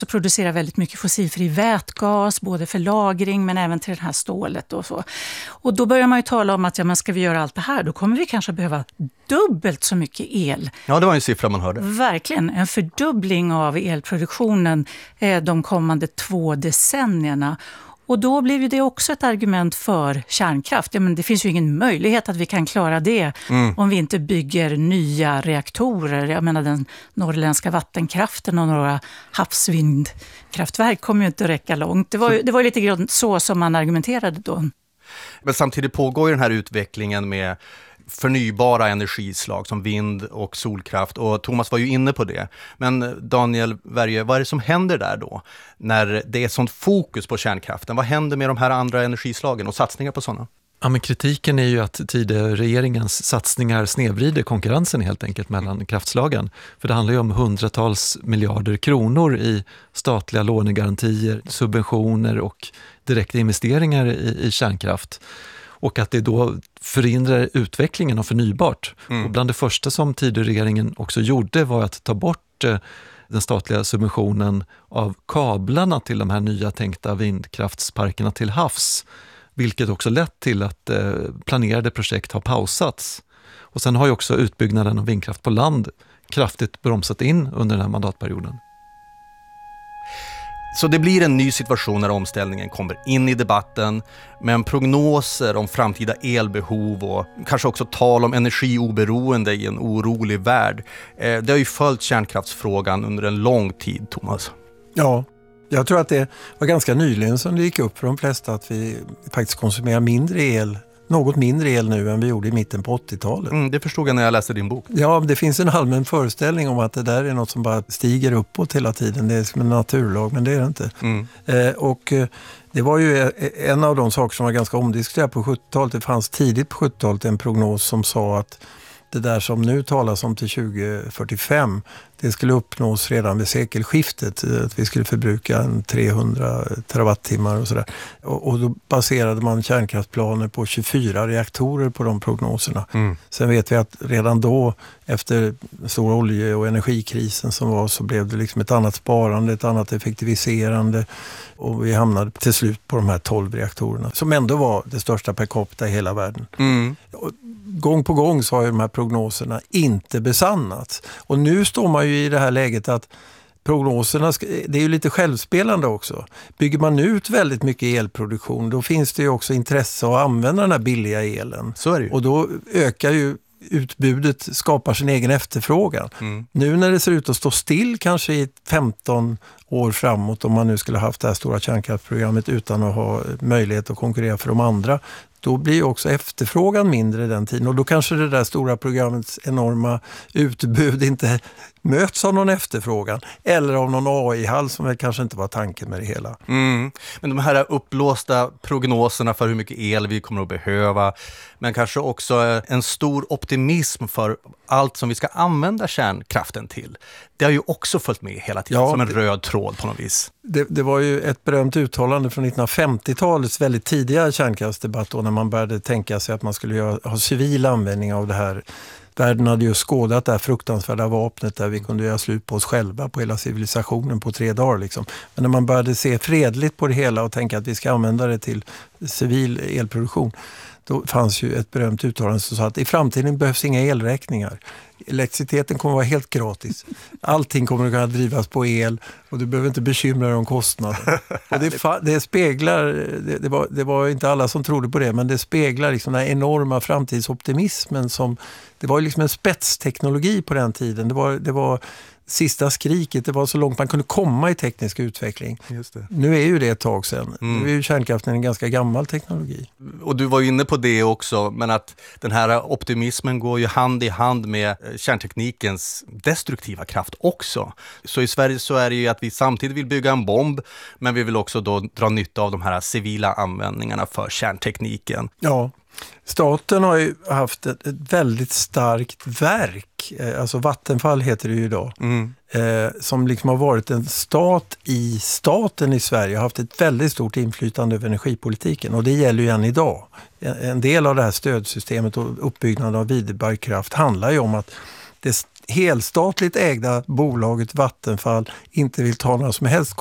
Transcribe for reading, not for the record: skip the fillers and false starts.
Så producerar väldigt mycket fossilfri vätgas, både för lagring men även till det här stålet och så. Och då börjar man ju tala om att ja, men ska vi göra allt det här, då kommer vi kanske behöva dubbelt så mycket el. Ja, det var en siffra man hörde. Verkligen, en fördubbling av elproduktionen de kommande 2 decennierna. Och då blir det också ett argument för kärnkraft. Ja, men det finns ju ingen möjlighet att vi kan klara det om vi inte bygger nya reaktorer. Jag menar den norrländska vattenkraften och några havsvindkraftverk kommer ju inte att räcka långt. Det var lite grann så som man argumenterade då. Men samtidigt pågår ju den här utvecklingen med förnybara energislag som vind och solkraft, och Thomas var ju inne på det. Men Daniel Werjö, vad är det som händer där då när det är sånt fokus på kärnkraften? Vad händer med de här andra energislagen och satsningar på sådana? Ja, men kritiken är ju att tidigare regeringens satsningar snedvrider konkurrensen helt enkelt mellan kraftslagen. För det handlar ju om hundratals miljarder kronor i statliga lånegarantier, subventioner och direkta investeringar i kärnkraft. Och att det då förhindrar utvecklingen av förnybart. Och bland det första som tidigare regeringen också gjorde var att ta bort den statliga subventionen av kablarna till de här nya tänkta vindkraftsparkerna till havs. Vilket också lett till att planerade projekt har pausats. Och sen har ju också utbyggnaden av vindkraft på land kraftigt bromsat in under den här mandatperioden. Så det blir en ny situation när omställningen kommer in i debatten, men prognoser om framtida elbehov och kanske också tal om energioberoende i en orolig värld. Det har ju följt kärnkraftsfrågan under en lång tid, Thomas. Ja, jag tror att det var ganska nyligen som det gick upp för de flesta att vi faktiskt konsumerar något mindre el nu än vi gjorde i mitten på 80-talet. Det förstod jag när jag läste din bok. Ja, det finns en allmän föreställning om att det där är något som bara stiger uppåt hela tiden. Det är som en naturlag, men det är det inte. Och det var ju en av de saker som var ganska omdiskuterade på 70-talet. Det fanns tidigt på 70-talet en prognos som sa att det där som nu talas om till 2045, det skulle uppnås redan vid sekelskiftet. Att vi skulle förbruka 300 terawattimmar och sådär. Och då baserade man kärnkraftplaner på 24 reaktorer på de prognoserna. Sen vet vi att redan då, efter stora olje- och energikrisen som var, så blev det liksom ett annat sparande, ett annat effektiviserande. Och vi hamnade till slut på de här 12 reaktorerna. Som ändå var det största per capita i hela världen. Gång på gång så har ju de här prognoserna inte besannats. Och nu står man ju i det här läget att prognoserna, det är ju lite självspelande också. Bygger man ut väldigt mycket elproduktion, då finns det ju också intresse att använda den här billiga elen. Så är det ju. Och då ökar ju utbudet, skapar sin egen efterfrågan. Nu när det ser ut att stå still kanske i 15 år framåt, om man nu skulle ha haft det här stora kärnkraftsprogrammet utan att ha möjlighet att konkurrera för de andra, då blir också efterfrågan mindre den tiden. Och då kanske det där stora programmets enorma utbud inte möts av någon efterfrågan. Eller av någon AI-hall som väl kanske inte var tanken med det hela. Men de här uppblåsta prognoserna för hur mycket el vi kommer att behöva. Men kanske också en stor optimism för allt som vi ska använda kärnkraften till. Det har ju också följt med hela tiden, som en röd tråd på något vis. Det var ju ett berömt uttalande från 1950-talets väldigt tidiga kärnkraftsdebatt då, när man började tänka sig att man skulle ha civil användning av det här. Världen hade ju skådat det här fruktansvärda vapnet där vi kunde göra slut på oss själva, på hela civilisationen på 3 dagar liksom. Men när man började se fredligt på det hela och tänka att vi ska använda det till civil elproduktion, då fanns ju ett berömt uttalande som sa att i framtiden behövs inga elräkningar. Elektriciteten kommer att vara helt gratis. Allting kommer att kunna drivas på el och du behöver inte bekymra dig om kostnader. Och det speglar, det var inte alla som trodde på det, men det speglar liksom den enorma framtidsoptimismen som, det var ju liksom en spetsteknologi på den tiden. Det var sista skriket, det var så långt man kunde komma i teknisk utveckling. Just det. Nu är ju det ett tag sedan. Nu är ju kärnkraften en ganska gammal teknologi. Och du var ju inne på det också, men att den här optimismen går ju hand i hand med kärnteknikens destruktiva kraft också. Så i Sverige så är det ju att vi samtidigt vill bygga en bomb, men vi vill också då dra nytta av de här civila användningarna för kärntekniken. Ja. Staten har ju haft ett väldigt starkt verk, alltså Vattenfall heter det ju idag, som liksom har varit en stat i staten i Sverige, har haft ett väldigt stort inflytande över energipolitiken, och det gäller ju än idag. En del av det här stödsystemet och uppbyggnaden av vidbar kraft handlar ju om att det helstatligt ägda bolaget Vattenfall inte vill ta några som helst